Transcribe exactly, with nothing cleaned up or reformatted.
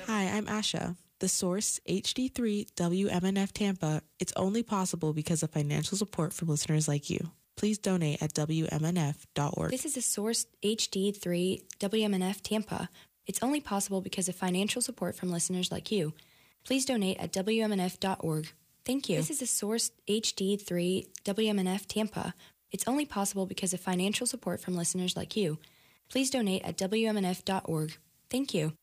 Hi, I'm Asha. The source, H D three W M N F Tampa, it's only possible because of financial support from listeners like you. Please donate at W M N F dot org. This is the source, H D three W M N F Tampa. It's only possible because of financial support from listeners like you. Please donate at W M N F dot org. Thank you. This is the source, H D three W M N F Tampa. It's only possible because of financial support from listeners like you. Please donate at W M N F dot org. Thank you.